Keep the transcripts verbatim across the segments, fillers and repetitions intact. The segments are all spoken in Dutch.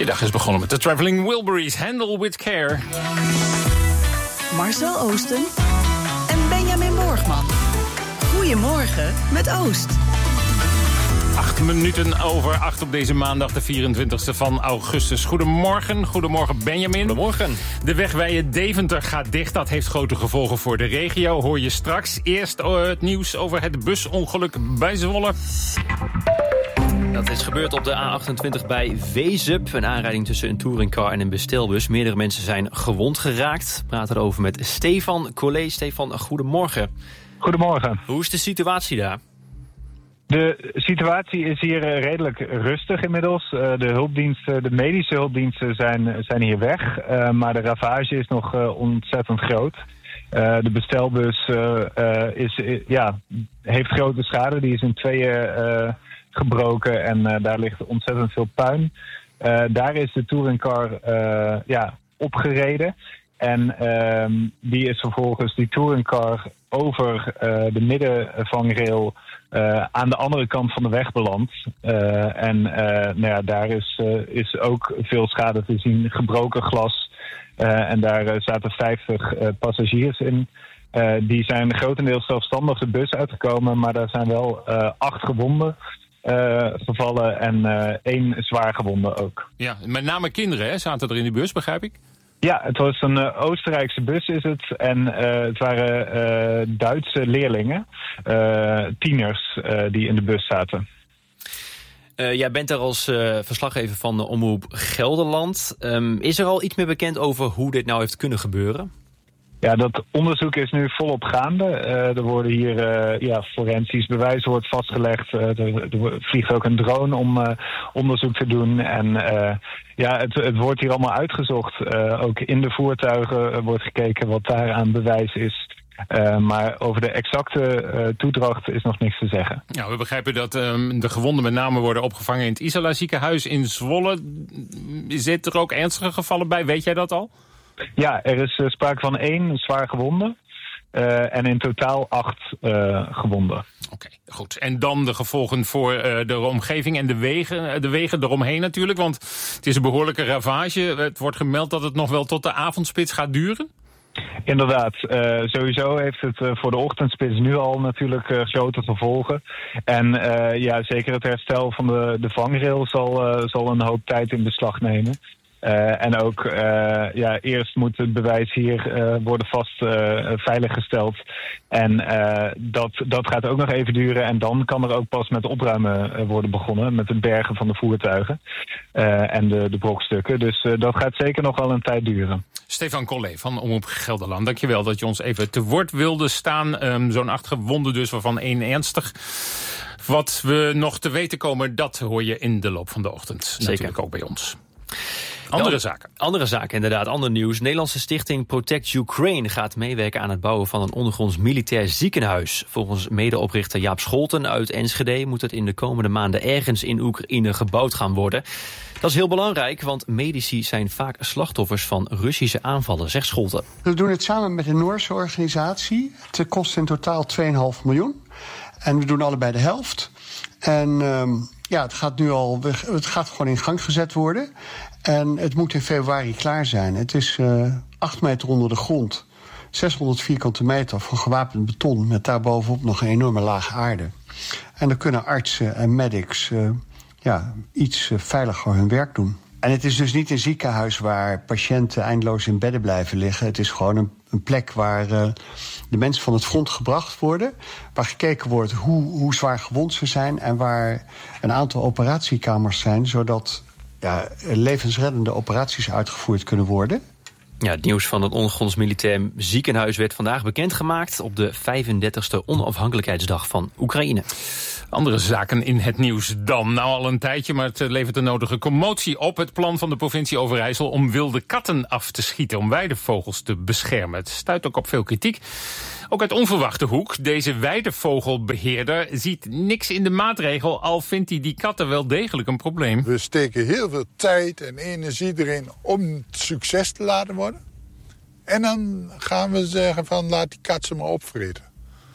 Je dag is begonnen met de Traveling Wilburys, Handle with Care. Marcel Oosten en Benjamin Borgman. Goedemorgen met Oost. Acht minuten over acht op deze maandag, de vierentwintigste van augustus. Goedemorgen, goedemorgen Benjamin. Goedemorgen. De weg Deventer gaat dicht, dat heeft grote gevolgen voor de regio. Hoor je straks. Eerst uh, het nieuws over het busongeluk bij Zwolle. Dat is gebeurd op de A achtentwintig bij Wezep. Een aanrijding tussen een touringcar en een bestelbus. Meerdere mensen zijn gewond geraakt. We praten erover met Stefan Collet. Stefan, goedemorgen. Goedemorgen. Hoe is de situatie daar? De situatie is hier uh, redelijk rustig inmiddels. Uh, de hulpdiensten, de medische hulpdiensten zijn, zijn hier weg. Uh, maar de ravage is nog uh, ontzettend groot. Uh, de bestelbus uh, uh, is, uh, ja, heeft grote schade. Die is in tweeën uh, gebroken en uh, daar ligt ontzettend veel puin. Uh, daar is de touringcar uh, ja, opgereden. En uh, die is vervolgens die touringcar over uh, de middenvangrail uh, aan de andere kant van de weg beland. Uh, en uh, nou ja, daar is, uh, is ook veel schade te zien. Gebroken glas. Uh, en daar uh, zaten vijftig uh, passagiers in. Uh, die zijn grotendeels zelfstandig de bus uitgekomen. Maar daar zijn wel uh, acht gewonden uh, gevallen. En uh, één zwaar gewonde ook. Ja, met name kinderen hè, zaten er in die bus, begrijp ik? Ja, het was een uh, Oostenrijkse bus is het. En uh, het waren uh, Duitse leerlingen, uh, tieners, uh, die in de bus zaten. Uh, jij bent er als uh, verslaggever van de Omroep Gelderland. Um, is er al iets meer bekend over hoe dit nou heeft kunnen gebeuren? Ja, dat onderzoek is nu volop gaande. Uh, er worden hier uh, ja, forensisch bewijs wordt vastgelegd. Uh, er, er vliegt ook een drone om uh, onderzoek te doen. En uh, ja, het, het wordt hier allemaal uitgezocht. Uh, ook in de voertuigen uh, wordt gekeken wat daar aan bewijs is. Uh, maar over de exacte uh, toedracht is nog niks te zeggen. Ja, we begrijpen dat um, de gewonden met name worden opgevangen in het Isala ziekenhuis in Zwolle. Zit er ook ernstige gevallen bij? Weet jij dat al? Ja, er is uh, sprake van één zwaar gewonde uh, en in totaal acht uh, gewonden. Oké, okay, goed. En dan de gevolgen voor uh, de omgeving en de wegen, de wegen eromheen natuurlijk. Want het is een behoorlijke ravage. Het wordt gemeld dat het nog wel tot de avondspits gaat duren. Inderdaad, uh, sowieso heeft het uh, voor de ochtendspits nu al natuurlijk uh, grote gevolgen. En uh, ja, zeker het herstel van de, de vangrail zal, uh, zal een hoop tijd in beslag nemen. Uh, en ook, uh, ja, eerst moet het bewijs hier uh, worden vast uh, veiliggesteld. En uh, dat, dat gaat ook nog even duren. En dan kan er ook pas met opruimen uh, worden begonnen. Met het bergen van de voertuigen uh, en de, de brokstukken. Dus uh, dat gaat zeker nog wel een tijd duren. Stefan Collet van Omroep Gelderland, dankjewel dat je ons even te woord wilde staan. Um, Zo'n acht gewonden dus, waarvan één ernstig. Wat we nog te weten komen, dat hoor je in de loop van de ochtend. Zeker. Natuurlijk ook bij ons. Andere zaken. Andere zaken, inderdaad. Ander nieuws. Nederlandse stichting Protect Ukraine gaat meewerken aan het bouwen van een ondergronds militair ziekenhuis. Volgens medeoprichter Jaap Scholten uit Enschede moet het in de komende maanden ergens in Oekraïne gebouwd gaan worden. Dat is heel belangrijk, want medici zijn vaak slachtoffers van Russische aanvallen, zegt Scholten. We doen het samen met een Noorse organisatie. Het kost in totaal twee komma vijf miljoen. En we doen allebei de helft. En um, ja, het gaat nu al, het gaat gewoon in gang gezet worden. En het moet in februari klaar zijn. Het is uh, acht meter onder de grond. zeshonderd vierkante meter van gewapend beton met daarbovenop nog een enorme laag aarde. En dan kunnen artsen en medics uh, ja, iets uh, veiliger hun werk doen. En het is dus niet een ziekenhuis waar patiënten eindeloos in bedden blijven liggen. Het is gewoon een, een plek waar uh, de mensen van het front gebracht worden. Waar gekeken wordt hoe, hoe zwaar gewond ze zijn. En waar een aantal operatiekamers zijn, zodat ja, levensreddende operaties uitgevoerd kunnen worden. Ja, het nieuws van het ondergronds militair ziekenhuis werd vandaag bekendgemaakt op de vijfendertigste onafhankelijkheidsdag van Oekraïne. Andere zaken in het nieuws dan. Nou al een tijdje, maar het levert de nodige commotie op. Het plan van de provincie Overijssel om wilde katten af te schieten, om weidevogels te beschermen. Het stuit ook op veel kritiek. Ook uit onverwachte hoek. Deze weidevogelbeheerder ziet niks in de maatregel, al vindt hij die katten wel degelijk een probleem. We steken heel veel tijd en energie erin om het succes te laten worden. En dan gaan we zeggen van laat die kat ze maar opvreten.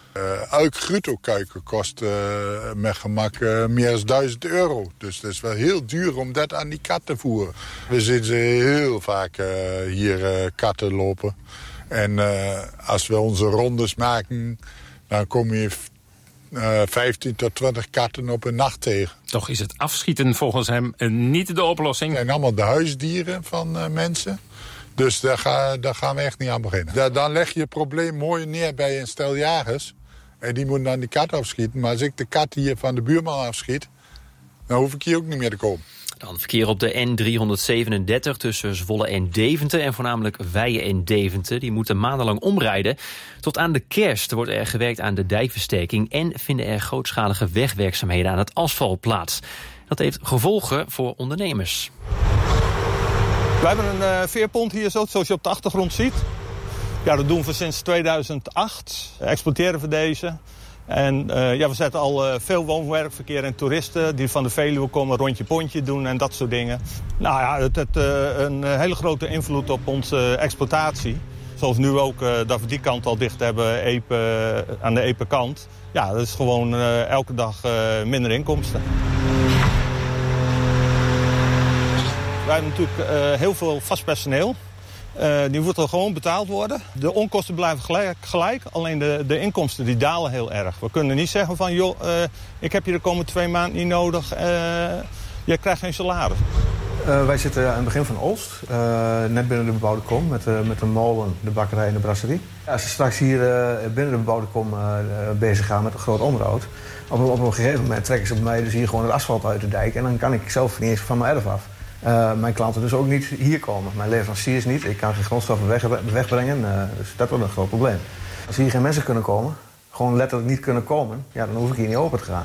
Uh, elk Gruto-kuiken kost uh, met gemak uh, meer dan duizend euro. Dus het is wel heel duur om dat aan die kat te voeren. We zien ze heel vaak uh, hier uh, katten lopen. En uh, als we onze rondes maken, dan kom je uh, vijftien tot twintig katten op een nacht tegen. Toch is het afschieten volgens hem uh, niet de oplossing. Het zijn allemaal de huisdieren van uh, mensen. Dus daar, ga, daar gaan we echt niet aan beginnen. Da, dan leg je het probleem mooi neer bij een stel jagers. En die moeten dan die kat afschieten. Maar als ik de kat hier van de buurman afschiet, dan hoef ik hier ook niet meer te komen. Dan verkeer op de N driehonderdzevenendertig tussen Zwolle en Deventer... en voornamelijk Weijen en Deventer. Die moeten maandenlang omrijden. Tot aan de kerst wordt er gewerkt aan de dijkversterking... en vinden er grootschalige wegwerkzaamheden aan het asfalt plaats. Dat heeft gevolgen voor ondernemers. We hebben een uh, veerpont hier, zo, zoals je op de achtergrond ziet. Ja, dat doen we sinds tweeduizend acht. Exporteren we deze. En uh, ja, we zetten al uh, veel woonwerkverkeer en toeristen die van de Veluwe komen, rondje pontje doen en dat soort dingen. Nou ja, het heeft uh, een hele grote invloed op onze exploitatie. Zoals nu ook uh, dat we die kant al dicht hebben, Epe, uh, aan de Epe-kant. Ja, dat is gewoon uh, elke dag uh, minder inkomsten. Wij hebben natuurlijk uh, heel veel vast personeel. Uh, die moet er gewoon betaald worden. De onkosten blijven gelijk, gelijk alleen de, de inkomsten die dalen heel erg. We kunnen niet zeggen van, joh, uh, ik heb je de komende twee maanden niet nodig. Uh, je krijgt geen salaris. Uh, wij zitten aan het begin van Olst, uh, net binnen de bebouwde kom, met, uh, met de molen, de bakkerij en de brasserie. Als ze straks hier uh, binnen de bebouwde kom uh, bezig gaan met een groot onderhoud, op, op een gegeven moment trekken ze bij mij dus hier gewoon het asfalt uit de dijk en dan kan ik zelf niet eens van mijn erf af. Uh, mijn klanten dus ook niet hier komen. Mijn leveranciers niet. Ik kan geen grondstoffen weg, wegbrengen. Uh, dus dat wordt een groot probleem. Als hier geen mensen kunnen komen, gewoon letterlijk niet kunnen komen, ja, dan hoef ik hier niet open te gaan.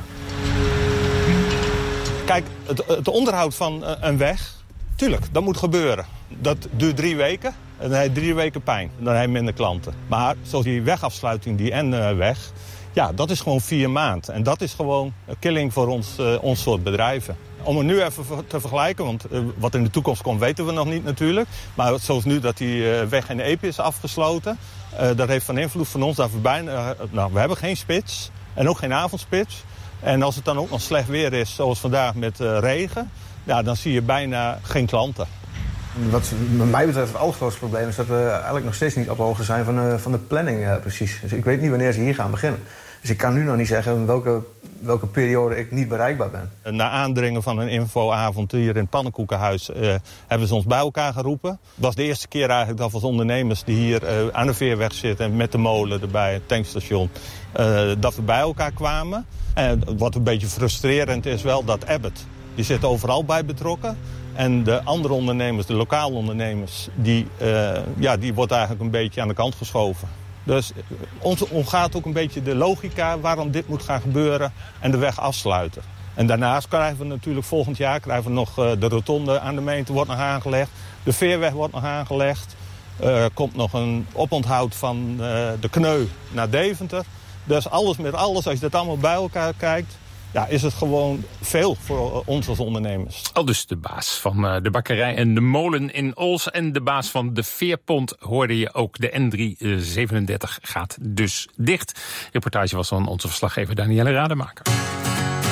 Kijk, het, het onderhoud van een weg, tuurlijk, dat moet gebeuren. Dat duurt drie weken en dan heb je drie weken pijn. Dan heb je minder klanten. Maar zoals die wegafsluiting, die N-weg, ja, dat is gewoon vier maanden. En dat is gewoon een killing voor ons, uh, ons soort bedrijven. Om het nu even te vergelijken, want uh, wat in de toekomst komt weten we nog niet natuurlijk. Maar zoals nu dat die uh, weg in de Epe is afgesloten, uh, dat heeft van invloed van ons dat we bijna... Uh, nou, we hebben geen spits en ook geen avondspits. En als het dan ook nog slecht weer is, zoals vandaag met uh, regen, ja, dan zie je bijna geen klanten. Wat mij betreft het allergrootste probleem is dat we eigenlijk nog steeds niet op de hoogte zijn van de, van de planning uh, precies. Dus ik weet niet wanneer ze hier gaan beginnen. Dus ik kan nu nog niet zeggen welke, welke periode ik niet bereikbaar ben. Na aandringen van een infoavond hier in het Pannenkoekenhuis uh, hebben ze ons bij elkaar geroepen. Het was de eerste keer eigenlijk dat we als ondernemers die hier uh, aan de Veerweg zitten met de molen erbij, het tankstation, uh, dat we bij elkaar kwamen. En wat een beetje frustrerend is wel dat Abbott, die zit overal bij betrokken. En de andere ondernemers, de lokale ondernemers, die, uh, ja, die wordt eigenlijk een beetje aan de kant geschoven. Dus ons omgaat ook een beetje de logica waarom dit moet gaan gebeuren en de weg afsluiten. En daarnaast krijgen we natuurlijk volgend jaar krijgen we nog uh, de rotonde aan de Meente wordt nog aangelegd. De Veerweg wordt nog aangelegd. Er uh, komt nog een oponthoud van uh, de Kneu naar Deventer. Dus alles met alles, als je dat allemaal bij elkaar kijkt, ja, is het gewoon veel voor ons als ondernemers. Al dus de baas van uh, de bakkerij en de molen in Ols en de baas van de veerpont hoorde je ook. De N driehonderdzevenendertig gaat dus dicht. Reportage was van onze verslaggever Danielle Rademaker.